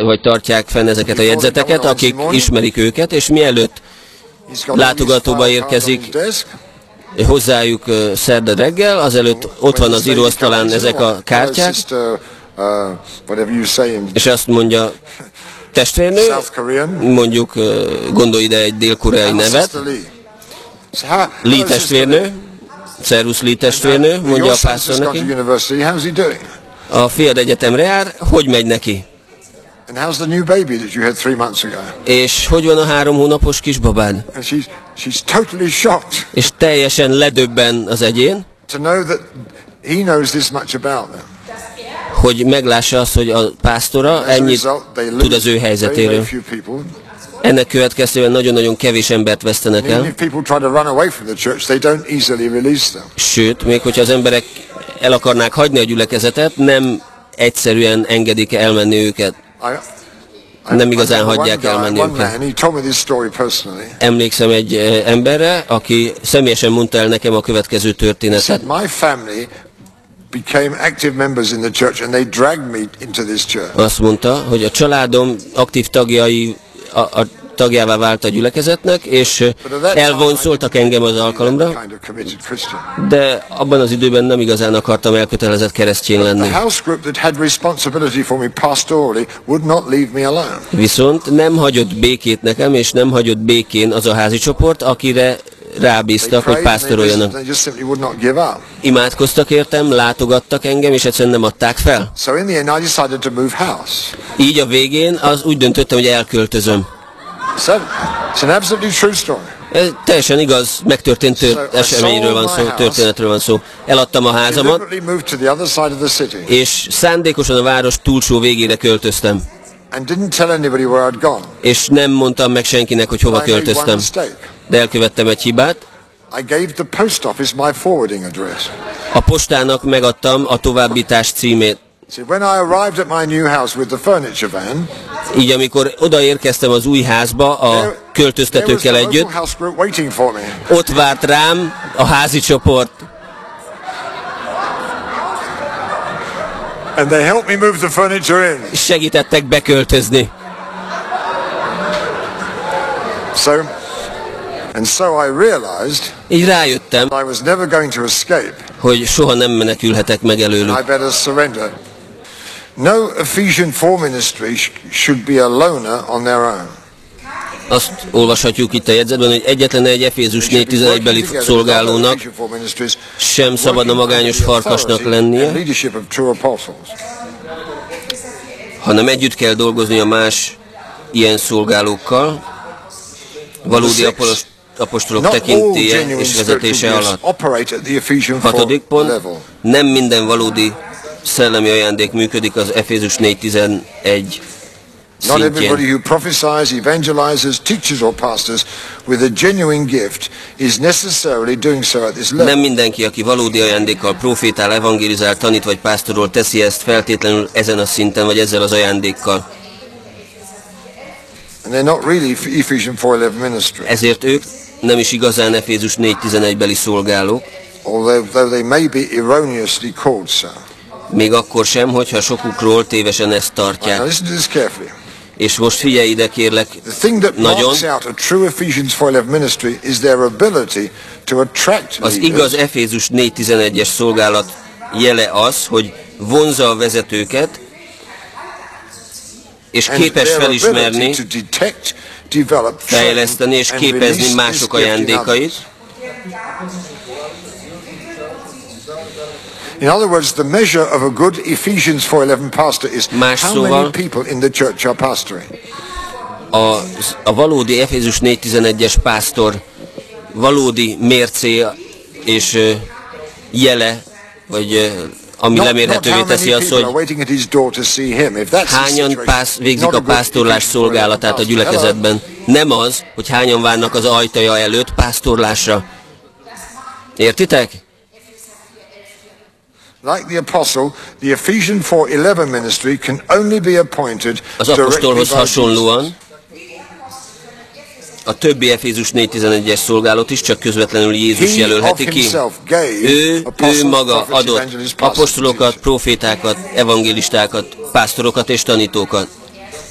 vagy tartják fenn ezeket a jegyzeteket, akik ismerik őket, és mielőtt látogatóba érkezik hozzájuk szerda reggel, azelőtt ott van az íróasztalán ezek a kártyák, és azt mondja, testvérnő, mondjuk gondolj ide egy dél-koreai nevet, Lee testvérnő, szervusz Lee testvérnő, mondja a pásztor neki. A fiad egyetemre jár, hogy megy neki? És hogy van a 3 hónapos kisbabád? És teljesen ledöbben az egyén, hogy meglássa azt, hogy a pásztora ennyit tud az ő helyzetéről. Ennek következtében nagyon-nagyon kevés embert vesztenek el. Sőt, még hogyha az emberek el akarnák hagyni a gyülekezetet, nem egyszerűen engedik elmenni őket. Nem igazán hagyják elmenni őket. Emlékszem egy emberre, aki személyesen mondta el nekem a következő történetet. Azt mondta, hogy a családom aktív tagjai tagjává vált a gyülekezetnek, és elvonszoltak engem az alkalomra, de abban az időben nem igazán akartam elkötelezett keresztény lenni. Viszont nem hagyott békét nekem, és nem hagyott békén az a házi csoport, akire rábíztak, hogy pásztoroljanak. Imádkoztak értem, látogattak engem, és egyszerűen nem adták fel. Így a végén úgy döntöttem, hogy elköltözöm. Ez teljesen igaz, megtörtént eseményről van szó, történetről van szó. Eladtam a házamat, és szándékosan a város túlsó végére költöztem. És nem mondtam meg senkinek, hogy hova költöztem. De elkövettem egy hibát. A postának megadtam a továbbítás címét. Így amikor odaérkeztem az új házba a költöztetőkkel együtt, ott várt rám a házi csoport. És segítettek beköltözni. Így rájöttem, hogy soha nem menekülhetek meg előlük. No Ephesian 4 ministry should be a loner on their own. Azt olvashatjuk itt a jegyzetben, hogy egyetlen egy Efézus 4:11-beli szolgálónak sem szabad a magányos farkasnak lennie, hanem együtt kell dolgozni a más ilyen szolgálókkal, valódi apostolok tekintélye és vezetése alatt. 6. pont, nem minden valódi szellemi ajándék működik az Efézus 4:11 Everybody who prophesies, evangelizes, teaches or pastors with a genuine gift is necessarily doing so at this level. Nem mindenki, aki valódi ajándékkal profétál, evangelizál, tanít vagy pásztorol, teszi ezt feltétlenül ezen a szinten vagy ezzel az ajándékkal. And they're not really Ephesians 4:11 ministry. Ezért ők nem is igazán Efézus 4:11-beli szolgálók. Although they may be erroneously called so. Még akkor sem, hogyha sokukról tévesen ezt tartják. Now listen to this carefully. És most figyelj ide, kérlek, nagyon. Az igaz Efézus 4:11-es szolgálat jele az, hogy vonzza a vezetőket, és képes felismerni, fejleszteni és képezni mások ajándékait. In other words, the measure of a good Ephesians 4:11 pastor is how many people in the church are pastoring. A valódi Efézus 4:11-es pásztor valódi mércé és jele, vagy ami lemérhetővé teszi azt, hogy hányan végzik a pásztorlás szolgálatát a gyülekezetben. Nem az, hogy hányan várnak az ajtaja előtt pásztorlásra. Értitek? Like the apostle, the Ephesians 4:11 ministry can only be appointed az apostolhoz hasonlóan a többi Efézus 4:11-es szolgálat is csak közvetlenül Jézus jelölheti ki. Ő maga adott apostolokat, profétákat, evangélistákat, pásztorokat és tanítókat.